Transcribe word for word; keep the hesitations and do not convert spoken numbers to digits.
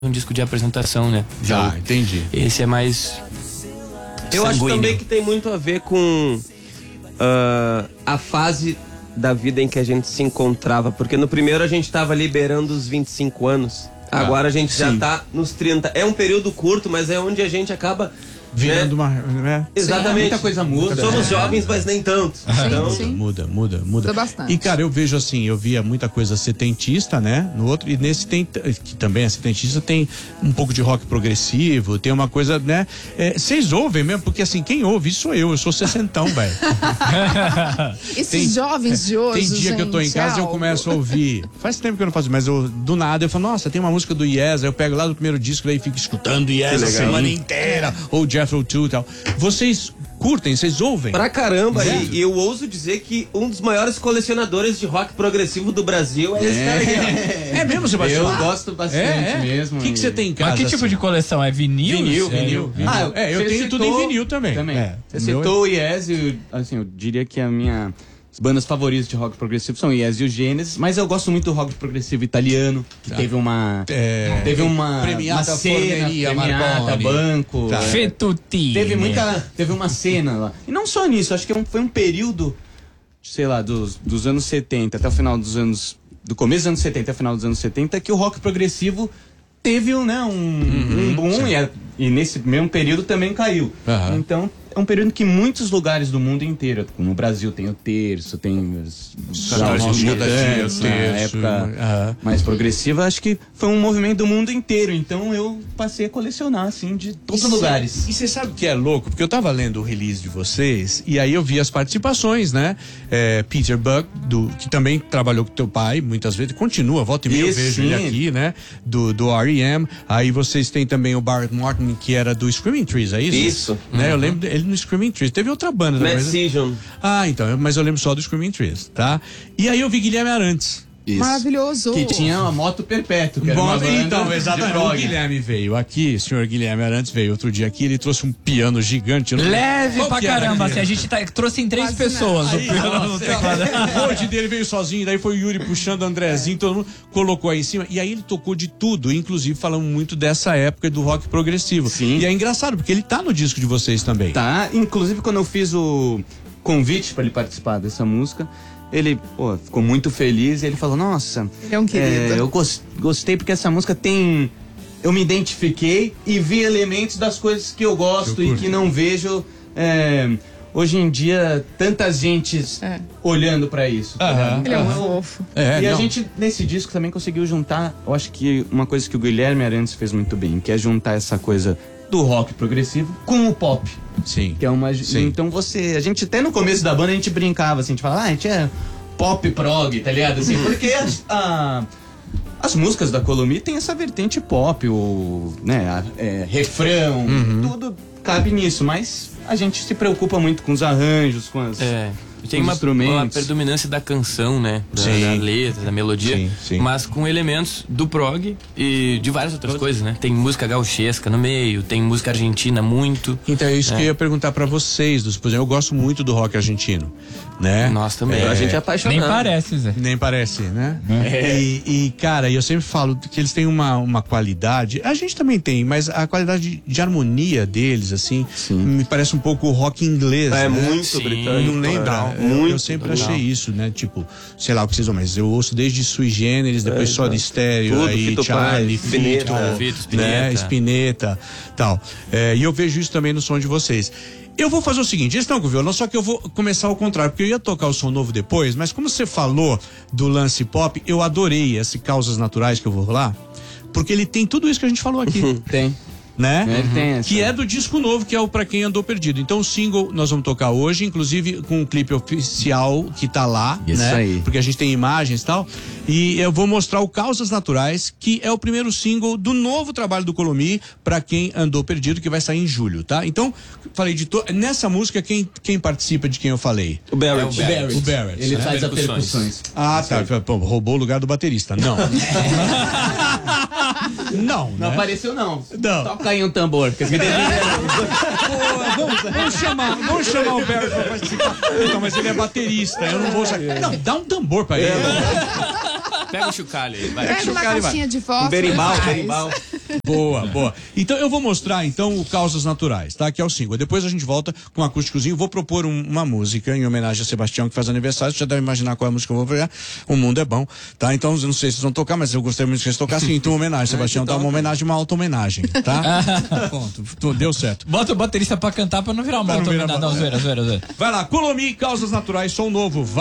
um disco de apresentação, né? Já, ah, entendi. Esse é mais Eu sanguíneo. acho também que tem muito a ver com uh, a fase da vida em que a gente se encontrava, porque no primeiro a gente estava liberando os vinte e cinco anos, ah, agora a gente sim. já tá nos trinta. É um período curto, mas é onde a gente acaba virando, né? uma, né? Exatamente. Muita coisa muda. Somos né? jovens, mas nem tanto. Sim, então... sim. Muda, muda, muda. Muda bastante. E, cara, eu vejo assim, eu via muita coisa setentista, né? No outro, e nesse tem, que também é setentista, tem um pouco de rock progressivo, tem uma coisa, né? Vocês é, ouvem mesmo, porque assim, quem ouve, isso sou eu, eu sou sessentão, velho. Esses tem, jovens de hoje, tem dia gente, que eu tô em casa e é eu começo a ouvir. Faz tempo que eu não faço, mas eu, do nada eu falo, nossa, tem uma música do Yes, aí eu pego lá do primeiro disco, daí fico escutando Yes a semana inteira, ou Jethro Tull e tal. Vocês curtem, vocês ouvem? Pra caramba, é. e, e eu ouso dizer que um dos maiores colecionadores de rock progressivo do Brasil é, é. esse cara aqui. É mesmo, Sebastião? Eu ah, gosto bastante é, é. mesmo. O que você tem em casa? Mas que tipo assim? de coleção? É vinil? Vinil, é, vinil. vinil. Ah, é, eu tenho citou, tudo em vinil também. também. É. Você citou o Yes, e assim, eu diria que a minha... As bandas favoritas de rock progressivo são o Yes e o Gênesis, mas eu gosto muito do rock progressivo italiano, que tá. teve uma é, teve uma premiata uma cena, premiata, banco, tá. é, Fettuccine. Teve muita, teve uma cena lá. E não só nisso, acho que foi um período, sei lá, dos, dos anos setenta até o final dos anos, do começo dos anos setenta até o final dos anos setenta, que o rock progressivo teve, né, um, uhum, um boom e, e nesse mesmo período também caiu. Uhum. Então é um período que muitos lugares do mundo inteiro, como no Brasil tem o terço, tem os mutantes, na época uhum. mais progressiva, acho que foi um movimento do mundo inteiro, então eu passei a colecionar, assim, de todos os lugares. E você sabe o que é louco? Porque eu tava lendo o release de vocês, e aí eu vi as participações, né? É, Peter Buck, do, que também trabalhou com teu pai, muitas vezes, continua, volta e meia eu vejo sim. ele aqui, né? Do, do R E M, aí vocês têm também o Bart Martin, que era do Screaming Trees, é isso? Isso. Né? Uhum. Eu lembro dele no Screaming Trees. Teve outra banda, né? Decision. Ah, então, mas eu lembro só do Screaming Trees, tá? E aí eu vi Guilherme Arantes. Isso. Maravilhoso. Que tinha uma moto perpétua. Que era uma banda então, exatamente. O Guilherme veio aqui, o senhor Guilherme Arantes veio outro dia aqui, ele trouxe um piano gigante. Leve Qual pra caramba, assim, a gente tá, trouxe em três Quase pessoas aí, o piano no teclado. O hoje dele veio sozinho, daí foi o Yuri puxando o Andrezinho, todo mundo colocou aí em cima. E aí ele tocou de tudo, inclusive falamos muito dessa época do rock progressivo. Sim. E é engraçado, porque ele tá no disco de vocês também. Tá, inclusive quando eu fiz o convite pra ele participar dessa música, ele, pô, ficou muito feliz e ele falou, nossa, ele é um querido. É, eu gostei porque essa música tem... Eu me identifiquei e vi elementos das coisas que eu gosto eu e que não vejo é, hoje em dia tanta gente é. olhando pra isso. Tá ele é um fofo. É, e não. a gente, nesse disco, também conseguiu juntar, eu acho que uma coisa que o Guilherme Arantes fez muito bem, que é juntar essa coisa do rock progressivo com o pop. Sim. Que é uma, Sim. Então você... A gente até no começo da banda a gente brincava, assim, a gente falava, ah, a gente é pop prog, tá ligado? Assim, porque as, a, as músicas da Colomi tem essa vertente pop, o né, a, é, refrão, uhum. tudo cabe nisso, mas a gente se preocupa muito com os arranjos, com as... É. Tem uma, uma predominância da canção, né? Da, da letra, da melodia, sim, sim. mas com elementos do prog e de várias outras coisas, né? Tem música gauchesca no meio, tem música argentina muito. Então é isso é. que eu ia perguntar pra vocês, dos, por exemplo, eu gosto muito do rock argentino, né? Nós também. É, a gente é apaixonado. Nem parece, Zé. Nem parece, né? É. E, e, cara, eu sempre falo que eles têm uma, uma qualidade, a gente também tem, mas a qualidade de, de harmonia deles, assim, sim. me parece um pouco o rock inglês, É né? muito Sim, britânico. Não lembra? Eu, muito eu sempre legal. achei isso, né? Tipo, sei lá o que vocês vão, mas eu ouço desde Sui Generis, depois é, só de estéreo, tudo, aí Fito Charlie, Paz, Fito, Spinetta, Fito, Spinetta, né? Spinetta, tal. É, e eu vejo isso também no som de vocês. Eu vou fazer o seguinte, eles estão com o violão, só que eu vou começar ao contrário, porque eu ia tocar o som novo depois, mas como você falou do lance pop, eu adorei esse Causas Naturais que eu vou rolar, porque ele tem tudo isso que a gente falou aqui. Tem. Né? Ele tem essa. Que é do disco novo, que é o Pra Quem Andou Perdido. Então o single nós vamos tocar hoje, inclusive com o clipe oficial que tá lá, isso né? Aí. Porque a gente tem imagens e tal. E eu vou mostrar o Causas Naturais, que é o primeiro single do novo trabalho do Colomi, Pra Quem Andou Perdido, que vai sair em julho, tá? Então, falei de to... nessa música, quem, quem participa de quem eu falei? O Barrett. É o Barrett. O Barrett. Ele né? faz as percussões. Ah, tá. Pô, roubou o lugar do baterista. Não. Não, Não né? apareceu, não. Não. Toca aí um tambor. Que Pô, vamos, vamos, chamar, vamos chamar o Barrett pra participar. Não, mas ele é baterista, eu não vou sair. Não, dá um tambor pra ele. Pega o chocalho aí, vai. Pega uma caixinha de fósforo. Um berimbau, faz. berimbau. Boa, boa. Então eu vou mostrar então o Causas Naturais, tá? Que é o single. Depois a gente volta com um acústicozinho. Vou propor um, uma música em homenagem a Sebastião, que faz aniversário. Você já deve imaginar qual é a música que eu vou pegar. O Mundo é Bom, tá? Então eu não sei se vocês vão tocar, mas eu gostaria muito que vocês tocassem. Então, homenagem, Sebastião, tá? Uma homenagem, uma auto-homenagem, tá? Ponto. Deu certo. Bota o baterista pra cantar pra não virar uma Pra não virar auto-homenagem. Não, zoeira, zoeira, zoeira. Vai lá, Colomi, Causas Naturais, som novo. Vai.